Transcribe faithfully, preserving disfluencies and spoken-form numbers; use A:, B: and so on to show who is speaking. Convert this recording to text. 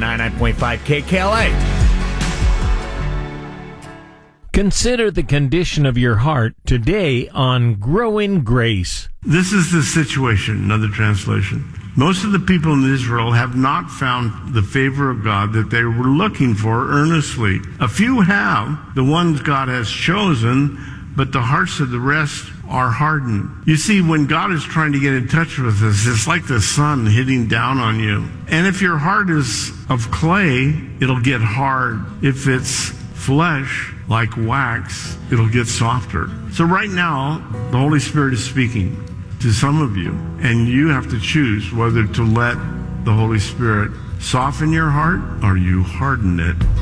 A: ninety-nine point five K K L A.
B: Consider the condition of your heart today on Growing Grace.
C: This is the situation, another translation. Most of the people in Israel have not found the favor of God that they were looking for earnestly. A few have, the ones God has chosen, but the hearts of the rest are hardened. You see, when God is trying to get in touch with us, it's like the sun hitting down on you. And if your heart is of clay, it'll get hard. If it's flesh, like wax, it'll get softer. So right now, the Holy Spirit is speaking to some of you, and you have to choose whether to let the Holy Spirit soften your heart or you harden it.